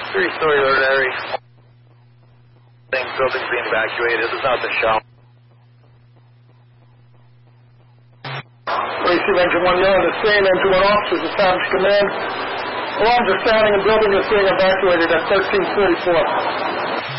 Three-story ordinary. Building's being evacuated. It's not the shell. Receive engine 1 yelling the same engine 1 officers establish command. Alarms are sounding and building is being evacuated at 1344.